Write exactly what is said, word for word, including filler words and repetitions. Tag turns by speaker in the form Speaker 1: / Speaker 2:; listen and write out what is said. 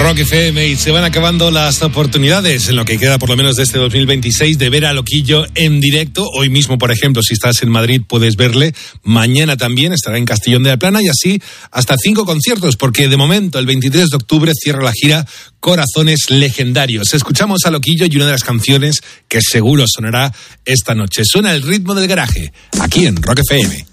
Speaker 1: Rock F M y se van acabando las oportunidades en lo que queda por lo menos de este dos mil veintiséis de ver a Loquillo en directo. Hoy mismo, por ejemplo, si estás en Madrid puedes verle. Mañana también estará en Castellón de la Plana y así hasta cinco conciertos, porque de momento el veintitrés de octubre cierra la gira Corazones Legendarios. Escuchamos a Loquillo y una de las canciones que seguro sonará esta noche. Suena El ritmo del garaje, aquí en Rock F M.